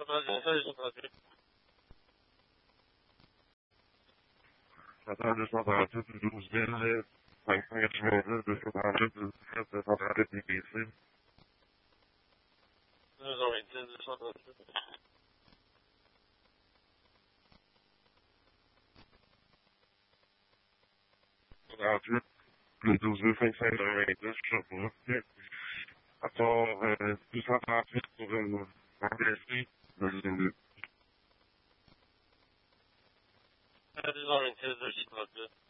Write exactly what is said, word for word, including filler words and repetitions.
Attends, je suis en train de douze mille cinq cent quatre-vingt-dix, deux cent trente-huit, deux cent trente-huit P P C. deux cent vingt-six, deux cent trente-huit. trente-huit, le douze mille cinq cent quatre-vingt-dix, je sais pas. Attends, euh, deux cent trente-huit pour le remplacer, le deux cent vingt-six, deux cent trente-huit.